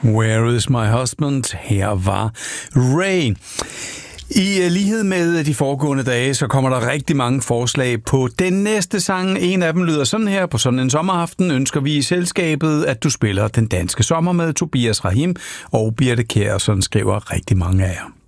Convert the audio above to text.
Where is my husband? Her var Ray. I lighed med de foregående dage, så kommer der rigtig mange forslag på den næste sang. En af dem lyder sådan her: på sådan en sommeraften ønsker vi i selskabet, at du spiller Den Danske Sommer med Tobias Rahim og Birthe Kjær, sådan skriver rigtig mange af jer.